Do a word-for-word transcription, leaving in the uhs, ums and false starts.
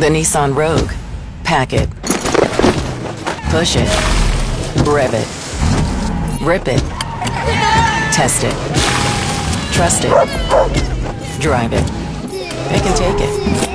The Nissan Rogue. Pack it. Push it. Rev it. Rip it. Test it. Trust it. Drive it. They can take it.